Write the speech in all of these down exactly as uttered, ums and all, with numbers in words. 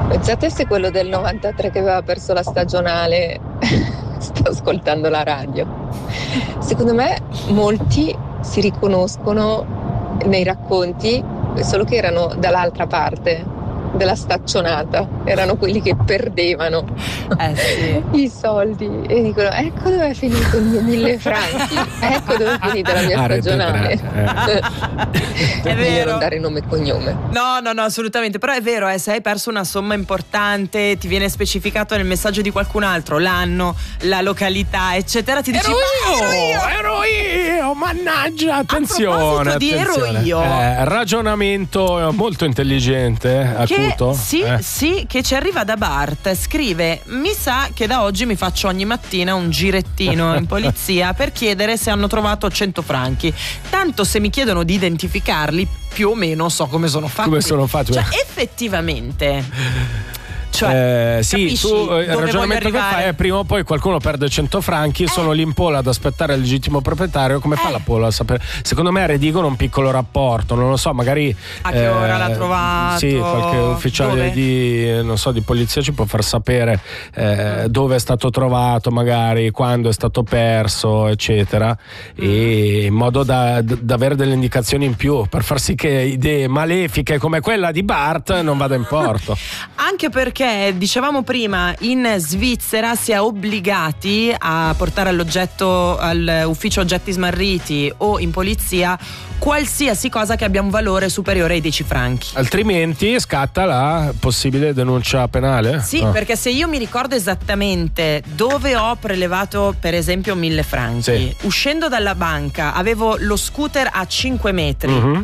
Pensate se quello del novantatré che aveva perso la stagionale sta ascoltando la radio. Secondo me molti si riconoscono nei racconti, solo che erano dall'altra parte della staccionata, erano quelli che perdevano eh sì. i soldi e dicono: ecco dove è finito il mio mille franchi, ecco dove è finita la mia stagionale. Eh. È vero, non dare nome e cognome. No, no, no, assolutamente. Però è vero, eh, se hai perso una somma importante, ti viene specificato nel messaggio di qualcun altro l'anno, la località, eccetera. Ti dici: ero io, ero io, ero io, mannaggia, attenzione. A proposito di attenzione. ero io, eh, ragionamento molto intelligente, che, acuto. Sì, eh. sì, che ci arriva da Bart. Scrive: mi sa che da oggi mi faccio ogni mattina un girettino in polizia per chiedere se hanno trovato cento franchi. Tanto se mi chiedono di identificarli, più o meno so come sono fatti. Come sono fatti? Cioè, effettivamente. Cioè, eh, sì, tu eh, il ragionamento che fai è prima o poi qualcuno perde cento franchi, eh. sono lì in pola ad aspettare il legittimo proprietario. Come fa eh. la pola a sapere? Secondo me redigono un piccolo rapporto, non lo so, magari a che eh, ora l'ha trovato, sì, qualche ufficiale dove? di non so di polizia ci può far sapere eh, dove è stato trovato, magari quando è stato perso, eccetera, mm. e in modo da, da avere delle indicazioni in più per far sì che idee malefiche come quella di Bart non vada in porto. Anche perché dicevamo prima, in Svizzera si è obbligati a portare all'oggetto, all'ufficio oggetti smarriti o in polizia qualsiasi cosa che abbia un valore superiore ai dieci franchi. Altrimenti scatta la possibile denuncia penale? Sì, oh. perché se io mi ricordo esattamente dove ho prelevato per esempio mille franchi, sì. uscendo dalla banca avevo lo scooter a cinque metri. Mm-hmm.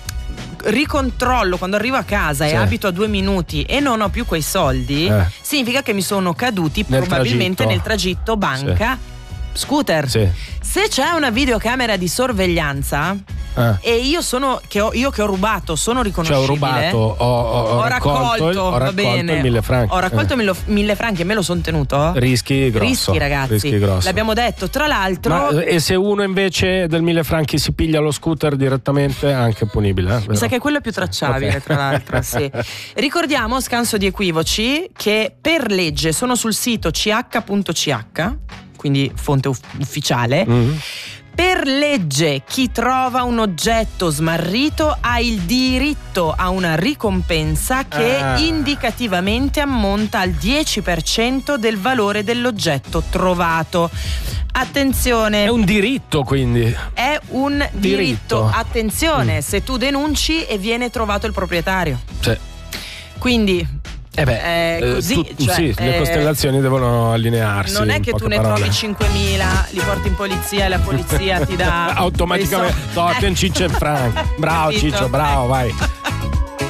Ricontrollo quando arrivo a casa sì. e abito a due minuti e non ho più quei soldi, eh. significa che mi sono caduti nel probabilmente tragitto. nel tragitto banca sì. scooter. Sì. Se c'è una videocamera di sorveglianza eh. e io sono che ho, io che ho rubato sono riconoscibile, cioè ho rubato, ho, ho, ho, ho raccolto, raccolto, il, ho va raccolto bene, il mille franchi. Ho raccolto eh. mille franchi e me lo sono tenuto. Rischi grosso. Rischi, ragazzi. Rischi grosso. L'abbiamo detto. Tra l'altro. Ma, e se uno invece del mille franchi si piglia lo scooter direttamente, è anche punibile. Eh? Mi sa che quello è più tracciabile, okay. tra l'altro. Sì. Ricordiamo, scanso di equivoci, che per legge sono sul sito c h punto c h, quindi fonte uff- ufficiale. Mm-hmm. Per legge chi trova un oggetto smarrito ha il diritto a una ricompensa che ah. indicativamente ammonta al dieci per cento del valore dell'oggetto trovato. Attenzione. È un diritto, quindi. È un diritto. diritto. Attenzione, mm. se tu denunci e viene trovato il proprietario. Sì. Quindi Eh beh, eh, così, tu, cioè, sì, le eh, costellazioni devono allinearsi. Non è che tu ne parole. trovi cinquemila, li porti in polizia e la polizia ti dà automaticamente Totten, Ciccio e Frank. Bravo Ciccio, bravo, vai.